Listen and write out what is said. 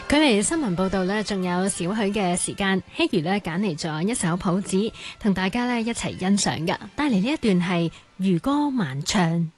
距離新聞報道呢，仲有少許嘅時間，希如呢揀嚟咗一首譜子，同大家呢一齊欣賞㗎。帶嚟呢一段係漁歌漫唱。